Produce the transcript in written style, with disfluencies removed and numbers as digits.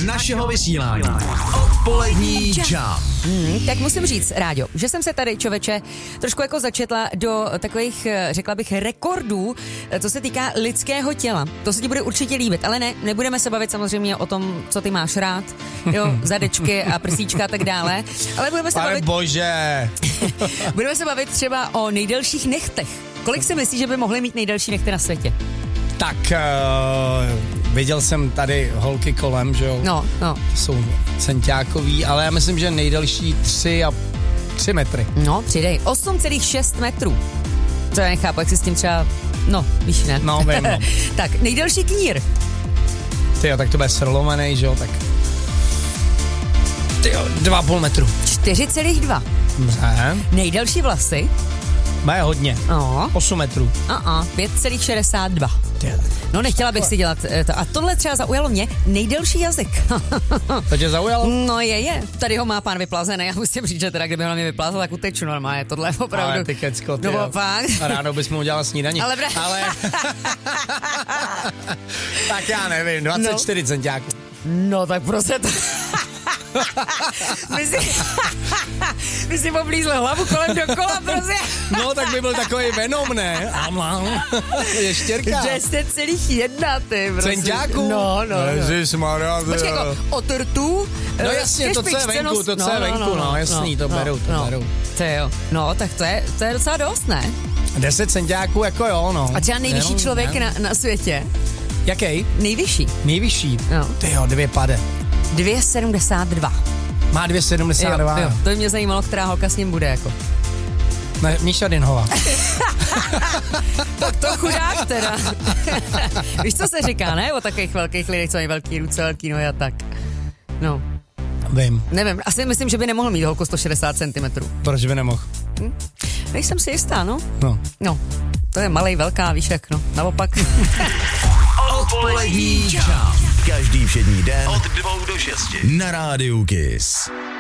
z našeho vysílání. Odpolední Jump. Tak musím říct, Ráďo, že jsem se tady, člověče, trošku jako začetla do takových, řekla bych, rekordů, co se týká lidského těla. To se ti bude určitě líbit, ale ne, nebudeme se bavit samozřejmě o tom, co ty máš rád, jo, zadečky a prsíčka a tak dále, ale budeme se bavit... bože! Budeme se bavit třeba o nejdelších nechtech. Kolik si myslíš, že by mohly mít nejdelší nechty na světě? Tak, viděl jsem tady holky kolem, že jo? No. Jsou centiákový, ale já myslím, že nejdelší 3 metry. No, přidej. 8,6 metrů. To já nechápu, jak si s tím třeba... No, víš, ne? No, vím, no. Tak, nejdelší knír. Tyjo, tak to bude srlomenej, že jo? Tak... Tyjo, 2,5 metru. 4,2. Dobře. Nejdelší vlasy. Má je hodně. 8 metrů. 5,62. No, nechtěla bych si dělat to. A tohle třeba zaujalo mě. Nejdelší jazyk. To tě zaujalo? No je. Tady ho má pán vyplazený. Já musím říct, že teda, kdyby ho na mě vyplázl, tak uteču normálně. Tohle je opravdu. Ale ty kecko, ty no, fakt. A ráno bys mu udělala snídaní. Ale tak já nevím, 24 centiáků. No, tak prostě to... Vy si poblízl hlavu kolem dokola, prostě. No, tak by byl takový Venom, ne? Je štěrka. 10,1, ty, prostě. Centiáků? No. Ježišmarja. Počkej, jako o tortu. No jasně, to, co je venku, no, jasný, to beru. To jo. No, tak to je docela dost, ne? 10 centiáků, jako jo, no. A třeba nejvyšší člověk na světě? Jaký? Nejvyšší. No. Tyjo, 2,72. Má 2,72. Jo. To by mě zajímalo, která holka s ním bude, jako. Ne, Míša Dinhová. Tak to chudák teda. Víš, co se říká, ne? O takových velkých lidech, co mají velký ruce, velký nohy a tak. No. Vím. Nevím, asi myslím, že by nemohl mít holku 160 cm. Proč by nemohl? Nejsem si jistá, no. No. To je malej, velká, víš jak, no. Naopak. Odpolední Jump. Každý všední den od 2 do 6 na Rádiu Kiss.